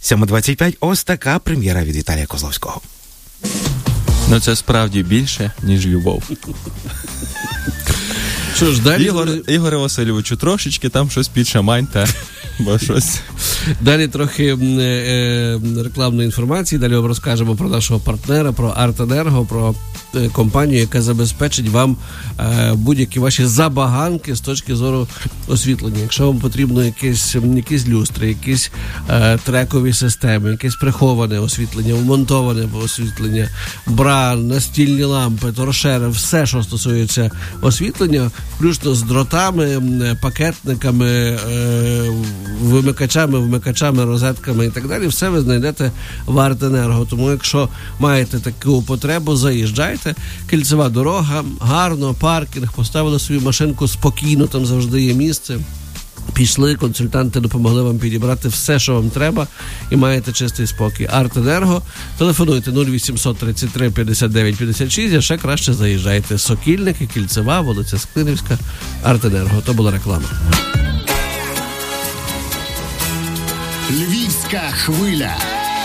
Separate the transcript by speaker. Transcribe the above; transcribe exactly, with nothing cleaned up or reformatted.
Speaker 1: сьома двадцять п'ять. Ось така прем'єра від Віталія Козловського.
Speaker 2: Ну, це справді більше, ніж любов.
Speaker 3: Що ж, далі...
Speaker 2: Ігор, Ігоре Васильовичу, трошечки там щось підшаманьте, бо щось...
Speaker 3: Далі трохи е, е, рекламної інформації, далі вам розкажемо про нашого партнера, про Артенерго, про е, компанію, яка забезпечить вам е, будь-які ваші забаганки з точки зору освітлення. Якщо вам потрібно якісь, якісь люстри, якісь е, трекові системи, якесь приховане освітлення, вмонтоване освітлення, бра, настільні лампи, торшери, все, що стосується освітлення, включно з дротами, пакетниками, е, вимикачами, вмикачами, розетками і так далі, все ви знайдете в Артенерго. Тому якщо маєте таку потребу, заїжджайте. Кільцева дорога, гарно, паркінг, поставили свою машинку спокійно, там завжди є місце. Пішли, консультанти допомогли вам підібрати все, що вам треба, і маєте чистий спокій. Артенерго, телефонуйте нуль вісімсот тридцять три п'ятдесят дев'ять п'ятдесят шість, а ще краще заїжджайте. Сокільники, Кільцева, вулиця Склинівська, Артенерго. То була реклама.
Speaker 4: Львівська хвиля.